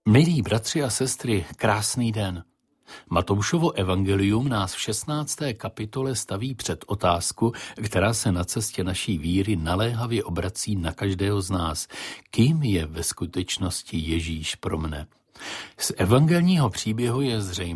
Milí bratři a sestry, krásný den. Matoušovo evangelium nás v 16. kapitole staví před otázku, která se na cestě naší víry naléhavě obrací na každého z nás. Kým je ve skutečnosti Ježíš pro mne? Z evangelního příběhu je zřejmé,